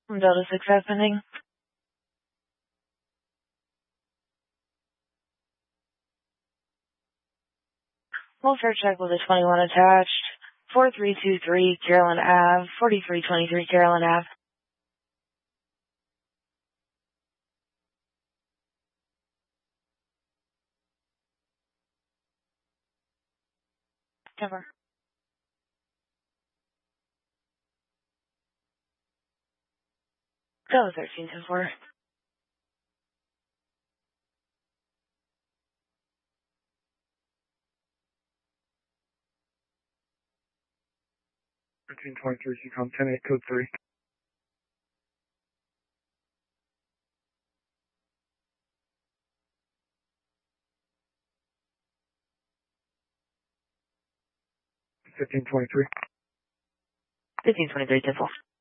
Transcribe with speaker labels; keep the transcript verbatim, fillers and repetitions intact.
Speaker 1: Delta six F pending. Welfare check with a twenty-one attached. four three two three Carolyn Ave, forty-three twenty-three Carolyn Ave. Cover. Go thirteen ten four.
Speaker 2: thirteen twenty-three, Seacom ten eight, code three. fifteen twenty-three.
Speaker 1: fifteen twenty-three ten four.